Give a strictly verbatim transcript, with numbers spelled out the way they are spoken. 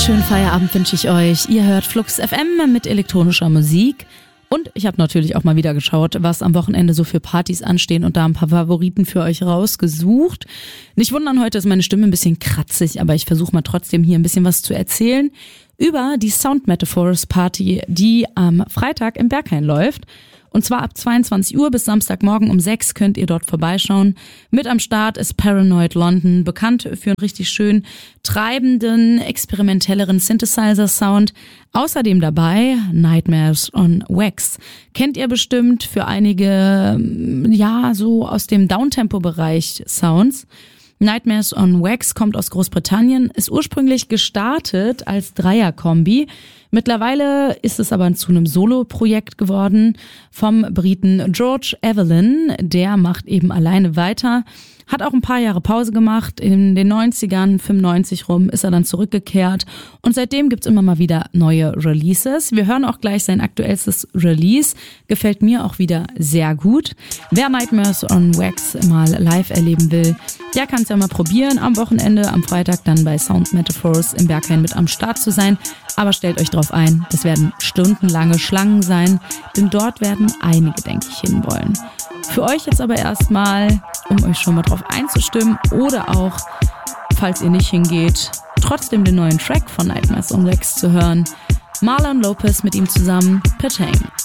schönen Feierabend wünsche ich euch. Ihr hört Flux F M mit elektronischer Musik. Und ich habe natürlich auch mal wieder geschaut, was am Wochenende so für Partys anstehen und da ein paar Favoriten für euch rausgesucht. Nicht wundern, heute ist meine Stimme ein bisschen kratzig, aber ich versuche mal trotzdem hier ein bisschen was zu erzählen über die Sound Metaphors Party, die am Freitag im Berghain läuft. Und zwar ab zweiundzwanzig Uhr bis Samstagmorgen um sechs könnt ihr dort vorbeischauen. Mit am Start ist Paranoid London, bekannt für einen richtig schön treibenden, experimentelleren Synthesizer-Sound. Außerdem dabei Nightmares on Wax. Kennt ihr bestimmt für einige, ja, so aus dem Downtempo-Bereich Sounds. Nightmares on Wax kommt aus Großbritannien, ist ursprünglich gestartet als Dreierkombi. Mittlerweile ist es aber zu einem Solo-Projekt geworden vom Briten George Evelyn. Der macht eben alleine weiter, hat auch ein paar Jahre Pause gemacht. In den neunzigern, fünfundneunzig rum, ist er dann zurückgekehrt. Und seitdem gibt's immer mal wieder neue Releases. Wir hören auch gleich sein aktuellstes Release. Gefällt mir auch wieder sehr gut. Wer Nightmares on Wax mal live erleben will, der kann's ja mal probieren, am Wochenende, am Freitag dann bei Sound Metaphors im Berghain mit am Start zu sein. Aber stellt euch drauf ein, das werden stundenlange Schlangen sein, denn dort werden einige, denke ich, hinwollen. Für euch jetzt aber erstmal, um euch schon mal drauf einzustimmen oder auch, falls ihr nicht hingeht, trotzdem den neuen Track von Nightmares on Wax zu hören. Marlon Lopez mit ihm zusammen, Pertain.